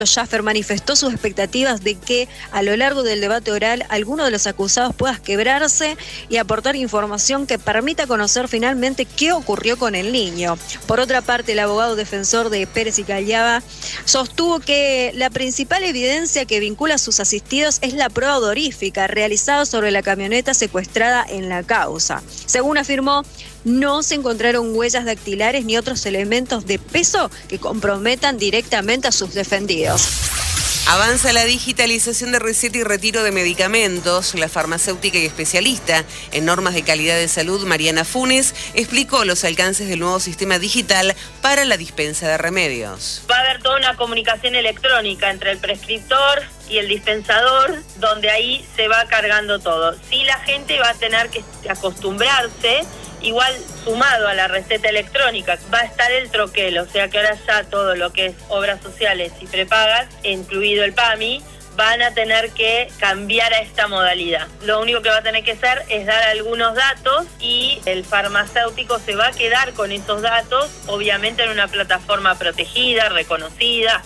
Schaffer manifestó sus expectativas de que a lo largo del debate oral alguno de los acusados pueda quebrarse y aportar información que permita conocer finalmente qué ocurrió con el niño. Por otra parte, el abogado defensor de Pérez y Callava sostuvo que la principal evidencia que vincula a sus asistidos es la prueba odorífica realizada sobre la camioneta secuestrada en la causa. Según afirmó, no se encontraron huellas dactilares ni otros elementos de peso que comprometan directamente a sus defendidos. Avanza la digitalización de receta y retiro de medicamentos. La farmacéutica y especialista en normas de calidad de salud, Mariana Funes, explicó los alcances del nuevo sistema digital para la dispensa de remedios. Va a haber toda una comunicación electrónica entre el prescriptor y el dispensador, donde ahí se va cargando todo. Sí, la gente va a tener que acostumbrarse. Igual, sumado a la receta electrónica, va a estar el troquel, o sea que ahora ya todo lo que es obras sociales y prepagas, incluido el PAMI, van a tener que cambiar a esta modalidad. Lo único que va a tener que hacer es dar algunos datos y el farmacéutico se va a quedar con esos datos, obviamente en una plataforma protegida, reconocida.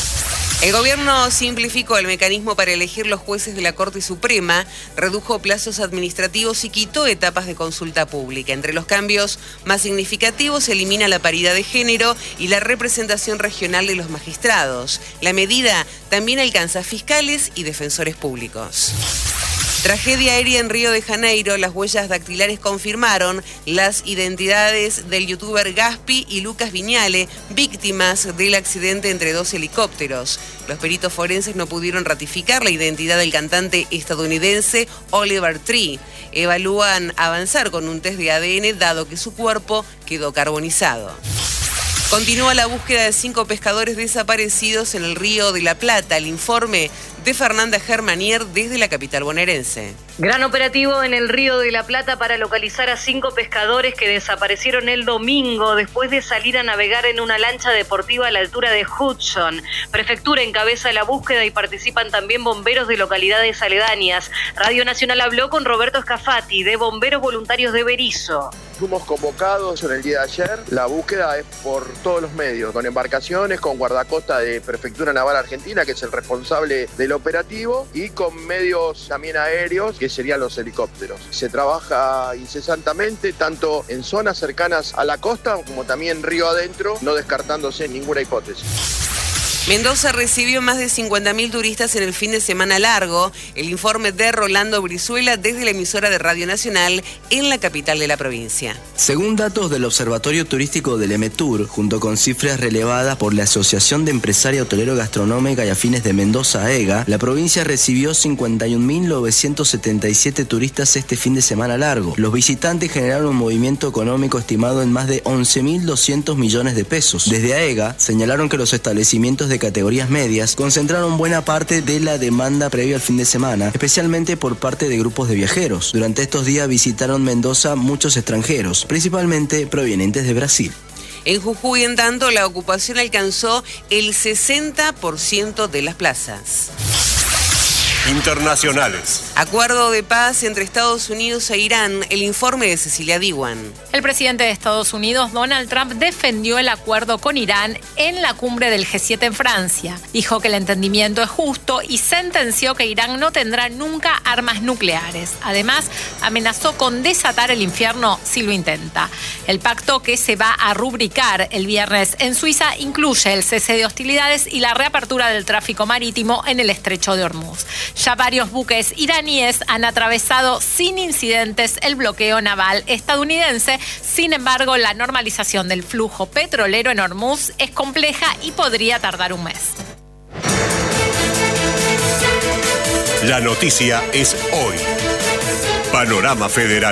El gobierno simplificó el mecanismo para elegir los jueces de la Corte Suprema, redujo plazos administrativos y quitó etapas de consulta pública. Entre los cambios más significativos se elimina la paridad de género y la representación regional de los magistrados. La medida también alcanza fiscales y defensores públicos. Tragedia aérea en Río de Janeiro. Las huellas dactilares confirmaron las identidades del youtuber Gaspi y Lucas Viñale, víctimas del accidente entre dos helicópteros. Los peritos forenses no pudieron ratificar la identidad del cantante estadounidense Oliver Tree. Evalúan avanzar con un test de ADN dado que su cuerpo quedó carbonizado. Continúa la búsqueda de 5 pescadores desaparecidos en el Río de la Plata. El informe de Fernanda Germanier desde la capital bonaerense. Gran operativo en el Río de la Plata para localizar a 5 pescadores que desaparecieron el domingo después de salir a navegar en una lancha deportiva a la altura de Hudson. Prefectura encabeza la búsqueda y participan también bomberos de localidades aledañas. Radio Nacional habló con Roberto Scafati, de Bomberos Voluntarios de Berisso. Fuimos convocados en el día de ayer. La búsqueda es por todos los medios, con embarcaciones, con guardacosta de Prefectura Naval Argentina, que es el responsable del operativo, y con medios también aéreos, que serían los helicópteros. Se trabaja incesantemente, tanto en zonas cercanas a la costa como también río adentro, no descartándose ninguna hipótesis. Mendoza recibió más de 50.000 turistas en el fin de semana largo. El informe de Rolando Brizuela desde la emisora de Radio Nacional en la capital de la provincia. Según datos del Observatorio Turístico del EMETUR, junto con cifras relevadas por la Asociación de Empresaria Hotelero Gastronómica y Afines de Mendoza, AEGA, la provincia recibió 51.977 turistas este fin de semana largo. Los visitantes generaron un movimiento económico estimado en más de 11.200 millones de pesos. Desde AEGA señalaron que los establecimientos de categorías medias concentraron buena parte de la demanda previa al fin de semana, especialmente por parte de grupos de viajeros. Durante estos días visitaron Mendoza muchos extranjeros, principalmente provenientes de Brasil. En Jujuy, en tanto, la ocupación alcanzó el 60% de las plazas. Internacionales. Acuerdo de paz entre Estados Unidos e Irán. El informe de Cecilia Diwan. El presidente de Estados Unidos, Donald Trump, defendió el acuerdo con Irán en la cumbre del G7 en Francia. Dijo que el entendimiento es justo y sentenció que Irán no tendrá nunca armas nucleares. Además, amenazó con desatar el infierno si lo intenta. El pacto, que se va a rubricar el viernes en Suiza, incluye el cese de hostilidades y la reapertura del tráfico marítimo en el estrecho de Hormuz. Ya varios buques iraníes han atravesado sin incidentes el bloqueo naval estadounidense. Sin embargo, la normalización del flujo petrolero en Hormuz es compleja y podría tardar un mes. La noticia es hoy. Panorama Federal.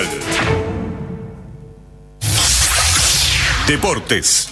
Deportes.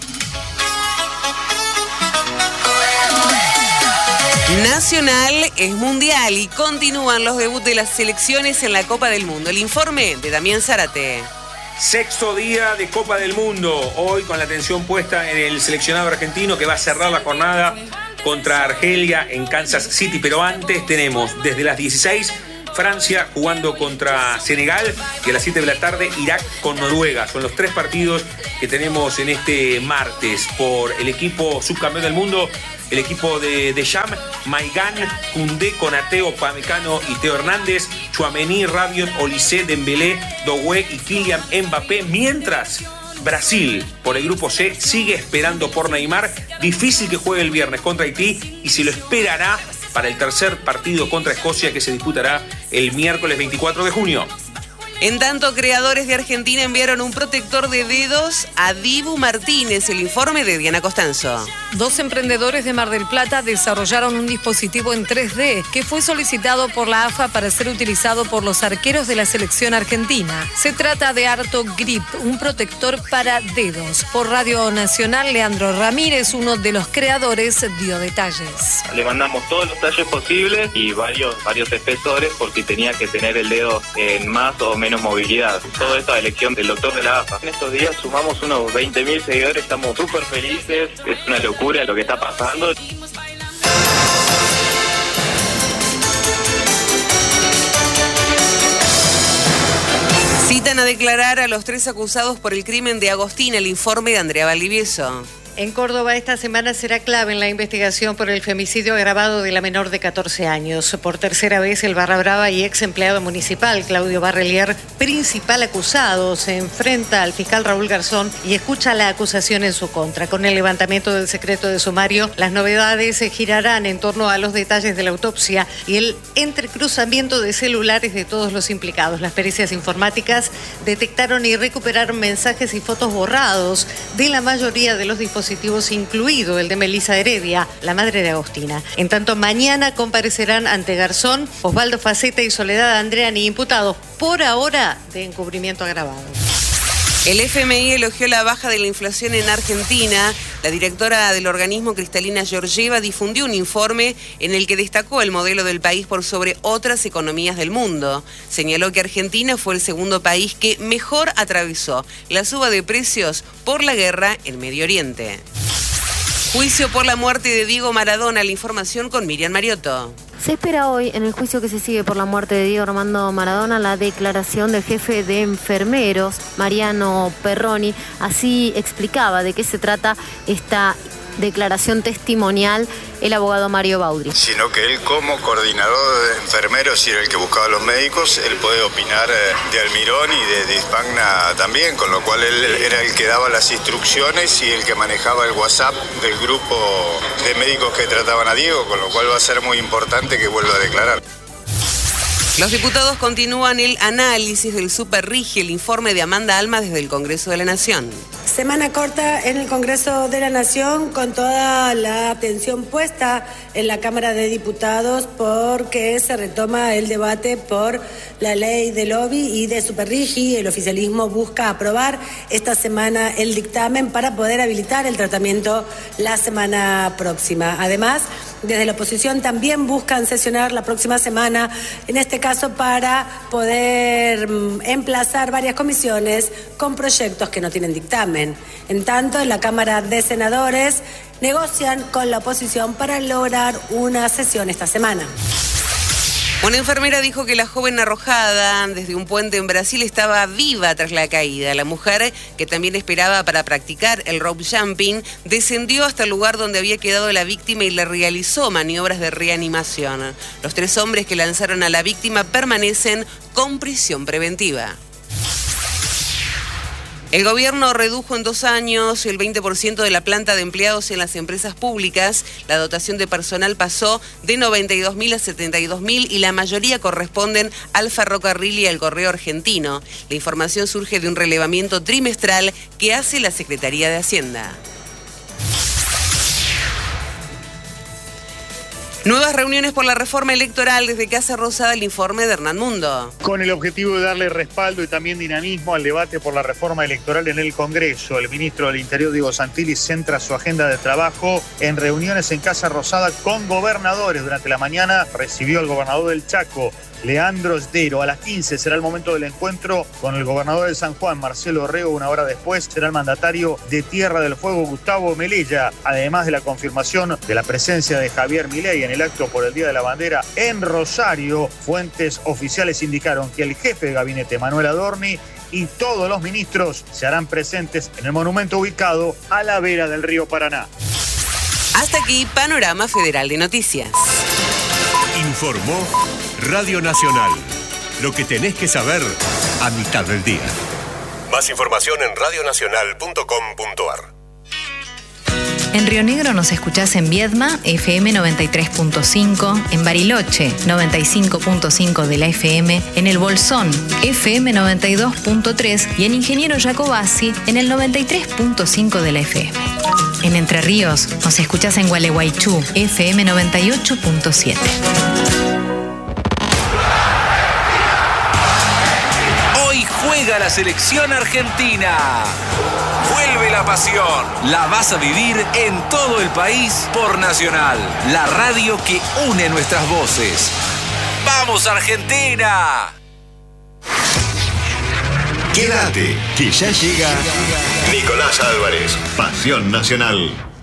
Nacional es mundial y continúan los debuts de las selecciones en la Copa del Mundo. El informe de Damián Zárate. Sexto día de Copa del Mundo, hoy con la atención puesta en el seleccionado argentino que va a cerrar la jornada contra Argelia en Kansas City, pero antes tenemos desde las 16 Francia jugando contra Senegal y a las 7 de la tarde Irak con Noruega. Son los 3 partidos que tenemos en este martes por el equipo subcampeón del mundo. el equipo de Jam, Maigán, Koundé, Konaté, Upamecano y Teo Hernández, Tchouaméni, Rabiot, Olise, Dembélé, Doué y Kylian Mbappé, mientras Brasil, por el grupo C, sigue esperando por Neymar. Difícil que juegue el viernes contra Haití y se lo esperará para el tercer partido contra Escocia, que se disputará el miércoles 24 de junio. En tanto, creadores de Argentina enviaron un protector de dedos a Dibu Martínez. El informe de Diana Costanzo. 2 emprendedores de Mar del Plata desarrollaron un dispositivo en 3D que fue solicitado por la AFA para ser utilizado por los arqueros de la selección argentina. Se trata de Arto Grip, un protector para dedos. Por Radio Nacional, Leandro Ramírez, uno de los creadores, dio detalles. Le mandamos todos los talles posibles y varios espesores por si tenía que tener el dedo en más o menos movilidad. Todo esto a elección del doctor de la AFA. En estos días sumamos unos 20.000 seguidores, estamos súper felices, es una locura lo que está pasando. Citan a declarar a los 3 acusados por el crimen de Agostina. El informe de Andrea Valdivieso. En Córdoba esta semana será clave en la investigación por el femicidio agravado de la menor de 14 años. Por tercera vez el Barra Brava y ex empleado municipal Claudio Barrelier, principal acusado, se enfrenta al fiscal Raúl Garzón y escucha la acusación en su contra. Con el levantamiento del secreto de sumario, las novedades se girarán en torno a los detalles de la autopsia y el entrecruzamiento de celulares de todos los implicados. Las pericias informáticas detectaron y recuperaron mensajes y fotos borrados de la mayoría de los dispositivos, incluido el de Melissa Heredia, la madre de Agostina. En tanto, mañana comparecerán ante Garzón, Osvaldo Faceta y Soledad Andreani, imputados por ahora de encubrimiento agravado. El FMI elogió la baja de la inflación en Argentina. La directora del organismo, Cristalina Georgieva, difundió un informe en el que destacó el modelo del país por sobre otras economías del mundo. Señaló que Argentina fue el segundo país que mejor atravesó la suba de precios por la guerra en Medio Oriente. Juicio por la muerte de Diego Maradona. La información con Miriam Mariotto. Se espera hoy, en el juicio que se sigue por la muerte de Diego Armando Maradona, la declaración del jefe de enfermeros, Mariano Perroni. Así explicaba de qué se trata esta declaración testimonial el abogado Mario Baudri. Sino que él, como coordinador de enfermeros y era el que buscaba a los médicos, él puede opinar de Almirón y de Hispagna también, con lo cual él era el que daba las instrucciones y el que manejaba el WhatsApp del grupo de médicos que trataban a Diego, con lo cual va a ser muy importante que vuelva a declarar. Los diputados continúan el análisis del Superrigi, el informe de Amanda Alma desde el Congreso de la Nación. Semana corta en el Congreso de la Nación con toda la atención puesta en la Cámara de Diputados porque se retoma el debate por la ley de lobby y de Superrigi. El oficialismo busca aprobar esta semana el dictamen para poder habilitar el tratamiento la semana próxima. Además, desde la oposición también buscan sesionar la próxima semana, en este caso para poder emplazar varias comisiones con proyectos que no tienen dictamen. En tanto, en la Cámara de Senadores negocian con la oposición para lograr una sesión esta semana. Una enfermera dijo que la joven arrojada desde un puente en Brasil estaba viva tras la caída. La mujer, que también esperaba para practicar el rope jumping, descendió hasta el lugar donde había quedado la víctima y le realizó maniobras de reanimación. Los 3 hombres que lanzaron a la víctima permanecen con prisión preventiva. El gobierno redujo en 2 años el 20% de la planta de empleados en las empresas públicas. La dotación de personal pasó de 92.000 a 72.000 y la mayoría corresponden al ferrocarril y al correo argentino. La información surge de un relevamiento trimestral que hace la Secretaría de Hacienda. Nuevas reuniones por la reforma electoral desde Casa Rosada, el informe de Hernán Mundo. Con el objetivo de darle respaldo y también dinamismo al debate por la reforma electoral en el Congreso, el ministro del Interior, Diego Santilli, centra su agenda de trabajo en reuniones en Casa Rosada con gobernadores. Durante la mañana recibió al gobernador del Chaco, Leandro Sdero. A las 15 será el momento del encuentro con el gobernador de San Juan, Marcelo Orrego. Una hora después será el mandatario de Tierra del Fuego, Gustavo Melella, además de la confirmación de la presencia de Javier Milei en el acto por el Día de la Bandera en Rosario. Fuentes oficiales indicaron que el jefe de gabinete, Manuel Adorni, y todos los ministros se harán presentes en el monumento ubicado a la vera del río Paraná. Hasta aquí, Panorama Federal de Noticias. Informó Radio Nacional. Lo que tenés que saber a mitad del día. Más información en radionacional.com.ar. En Río Negro nos escuchás en Viedma, FM 93.5, en Bariloche, 95.5 de la FM, en El Bolsón, FM 92.3 y en Ingeniero Jacobasi, en el 93.5 de la FM. En Entre Ríos nos escuchás en Gualeguaychú, FM 98.7. Hoy juega la selección argentina. Vuelve la pasión. La vas a vivir en todo el país por Nacional, la radio que une nuestras voces. ¡Vamos, Argentina! Quédate, que ya llega Nicolás Álvarez, Pasión Nacional.